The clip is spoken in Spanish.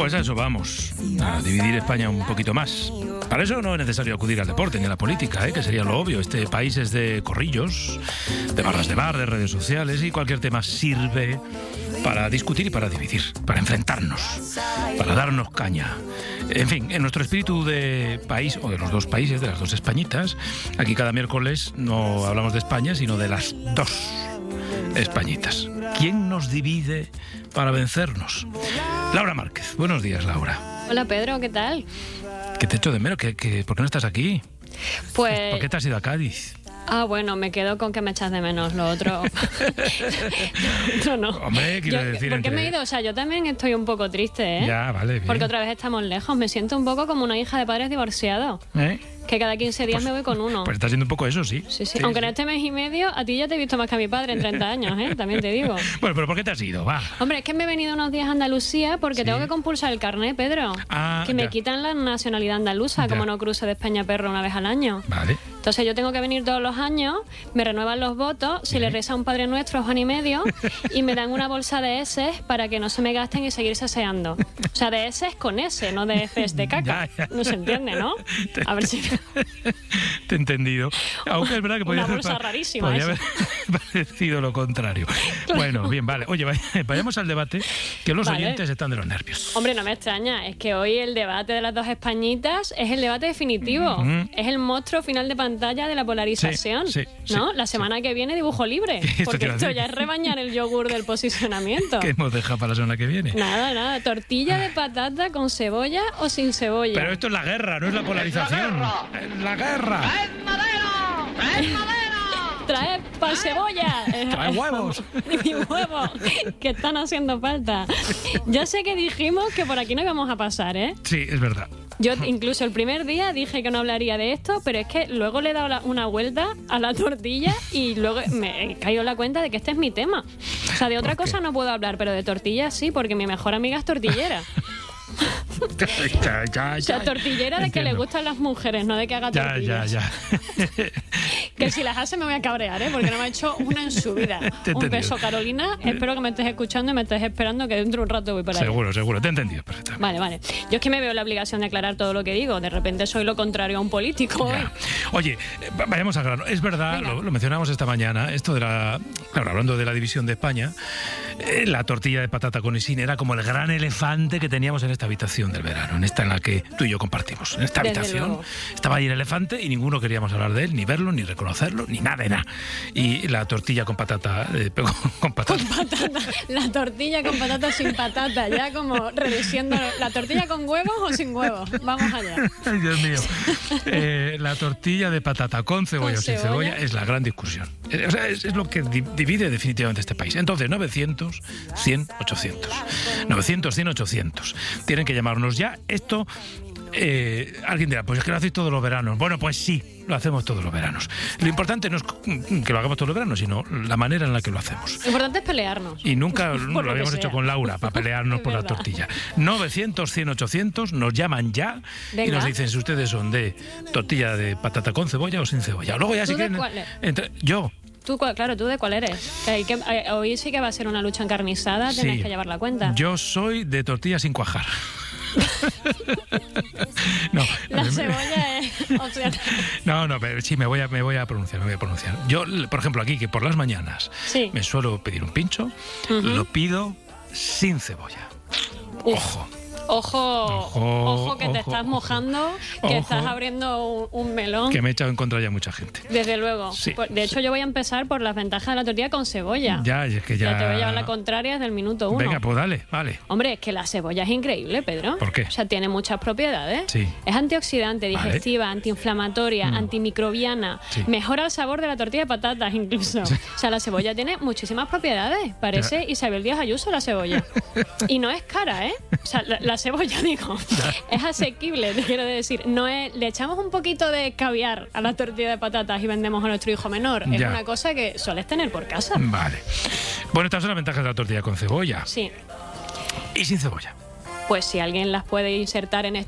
Pues a eso vamos, a dividir España un poquito más. Para eso no es necesario acudir al deporte ni a la política, que sería lo obvio. Este país es de corrillos, de barras de bar, de redes sociales, y cualquier tema sirve para discutir y para dividir, para enfrentarnos, para darnos caña. En fin, en nuestro espíritu de país, o de los dos países, de las dos Españitas, aquí cada miércoles no hablamos de España, sino de las dos Españitas. ¿Quién nos divide para vencernos? Laura Márquez. Buenos días, Laura. Hola, Pedro, ¿qué tal? Que te echo de menos. ¿Por qué no estás aquí? Pues... ¿Por qué te has ido a Cádiz? Ah, bueno, me quedo con que me echas de menos, lo otro... no. Hombre, quiero decir... ¿Por qué me he ido? O sea, yo también estoy un poco triste, ¿eh? Ya, vale, bien. Porque otra vez estamos lejos. Me siento un poco como una hija de padres divorciados. Que cada 15 días me voy con uno. Pues está siendo un poco eso, sí. Sí. Aunque en este mes y medio a ti ya te he visto más que a mi padre en 30 años, ¿eh? También te digo. Bueno, pero ¿por qué te has ido? Va. Hombre, es que me he venido unos días a Andalucía porque tengo que compulsar el carnet, Pedro. Que me quitan la nacionalidad andaluza, como no cruce de España-Perro una vez al año. Vale. Entonces yo tengo que venir todos los años, me renuevan los votos, si le reza un Padre Nuestro a Juan y medio, y me dan una bolsa de eses para que no se me gasten y seguir saseando. O sea, de eses con S, no de eses de caca. Ya. No se entiende, ¿no? A ver si... Te he entendido. Aunque es verdad que podría una bolsa rarísima. Podría haber parecido lo contrario. Claro. Bueno, bien, vale. Oye, vayamos al debate, que los oyentes están de los nervios. Hombre, no me extraña. Es que hoy el debate de las dos Españitas es el debate definitivo. Es el monstruo final de pantalla de la polarización. ¿No? La semana que viene dibujo libre. Porque esto ya es rebañar el yogur del posicionamiento. ¿Qué hemos dejado para la semana que viene? Nada. Tortilla de patata con cebolla o sin cebolla. Pero esto es la guerra, no es la polarización. ¡La guerra! ¡Traed madera! ¡Traed madera! ¡Traed pan cebolla! ¡Traed huevos! ¡Y huevos! Que están haciendo falta. Ya sé que dijimos que por aquí no íbamos a pasar, ¿eh? Sí, es verdad. Yo incluso el primer día dije que no hablaría de esto, pero es que luego le he dado una vuelta a la tortilla y luego me he caído en la cuenta de que este es mi tema. O sea, de otra cosa no puedo hablar, pero de tortillas sí, porque mi mejor amiga es tortillera. Ya. O sea, tortillera de que le gustan las mujeres, no de que haga tortillas. Ya. Que si las hace me voy a cabrear, porque no me ha hecho una en su vida. Un beso, Carolina. Espero que me estés escuchando y me estés esperando, que dentro de un rato voy por ahí. Seguro. Te he entendido perfectamente. Vale. Yo es que me veo la obligación de aclarar todo lo que digo. De repente soy lo contrario a un político. Oye, vayamos al grano. Es verdad, lo mencionamos esta mañana, esto de la... Claro, hablando de la división de España, la tortilla de patata con y sin era como el gran elefante que teníamos en esta habitación del verano, en esta en la que tú y yo compartimos. En esta habitación estaba ahí el elefante y ninguno queríamos hablar de él, ni verlo, ni reconocerlo, ni nada de nada. Y la tortilla con patata... con patata. La tortilla con patata sin patata, ya como rediciendo... ¿La tortilla con huevos o sin huevos? Vamos allá. Ay, Dios mío. La tortilla de patata con cebolla o sin cebolla es la gran discusión. O sea, es lo que divide definitivamente este país. Entonces, 900, 100, 800. 900, 100, 800. Tienen que llamarnos ya. Esto... alguien dirá, pues es que lo hacéis todos los veranos. Bueno, pues sí, lo hacemos todos los veranos. Lo importante no es que lo hagamos todos los veranos, sino la manera en la que lo hacemos. Lo importante es pelearnos. Y nunca lo habíamos hecho con Laura, para pelearnos por la tortilla. 900, 100, 800, nos llaman ya. Venga. Y nos dicen si ustedes son de tortilla de patata con cebolla o sin cebolla. Luego ya si quieren... Yo. Claro, ¿tú de cuál eres? Hoy sí que va a ser una lucha encarnizada, tienes que llevar la cuenta. Yo soy de tortilla sin cuajar. No, la cebolla es opcional. No, pero sí, me voy a pronunciar. Yo, por ejemplo, aquí, que por las mañanas me suelo pedir un pincho, lo pido sin cebolla. Ojo, que te estás mojando, que estás abriendo un melón. Que me he echado en contra ya mucha gente. Desde luego. Sí, de hecho, yo voy a empezar por las ventajas de la tortilla con cebolla. Ya, es que ya... te voy a llevar la contraria desde el minuto 1. Venga, pues dale, vale. Hombre, es que la cebolla es increíble, Pedro. ¿Por qué? O sea, tiene muchas propiedades. Sí. Es antioxidante, digestiva, antiinflamatoria, antimicrobiana. Sí. Mejora el sabor de la tortilla de patatas, incluso. Sí. O sea, la cebolla tiene muchísimas propiedades. Parece Isabel Díaz Ayuso la cebolla. Y no es cara, ¿eh? O sea, la cebolla, digo, es asequible, te quiero decir. No es, le echamos un poquito de caviar a la tortilla de patatas y vendemos a nuestro hijo menor. Es una cosa que sueles tener por casa. Vale. Bueno, estas son las ventajas de la tortilla con cebolla. Sí. ¿Y sin cebolla? Pues si alguien las puede insertar en